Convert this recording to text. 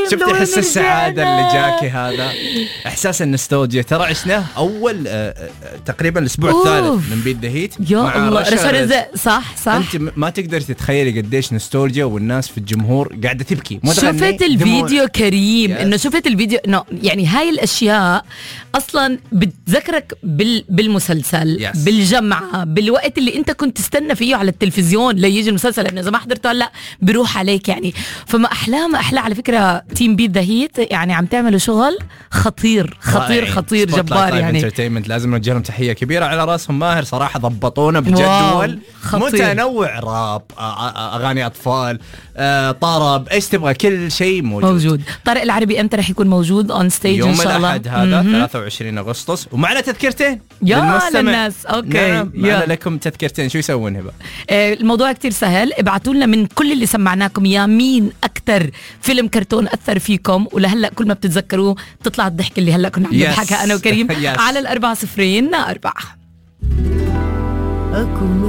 شفت حس السعادة اللي جاكي هذا، إحساس النوستالجيا. ترى عشناه أول تقريبا الأسبوع الثالث من بيت ذا هيت. يا الله رشا صح أنت ما تقدر تتخيلي قديش نوستالجيا، والناس في الجمهور قاعدة تبكي. شفت الفيديو كريم إنه شفت الفيديو يعني هاي الأشياء أصلا بتذكرك بالمسلسل بالجمعة، بالوقت اللي أنت كنت تستنى فيه على التلفزيون ليجي المسلسل، لأنه إذا ما حضرته هلا بروح عليك يعني. فما أحلى على فكرة تيم بيت ذا هيت، يعني عم تعملوا شغل خطير جبار يعني. انترتينمنت لازم نوجه لهم تحية كبيرة، على راسهم ماهر صراحة، ضبطونا بجدول متنوع، راب، أغاني أطفال، طرب، إيش تبغى، كل شيء موجود. طارق العربي أمتى رح يكون موجود on stage يوم إن شاء الله؟ الأحد هذا 23 أغسطس، ومعنا تذكرتين يا للناس. أوكي نعم. معنا لكم تذكرتين. شو يسوون هبة؟ الموضوع كتير سهل، ابعتوا لنا من كل اللي سمعناكم يا مين أكتر فيلم كرتون أثر فيكم، ولهلأ كل ما بتتذكروه تطلع الضحك اللي هلأ كنا عم نضحكها أنا وكريم على 404.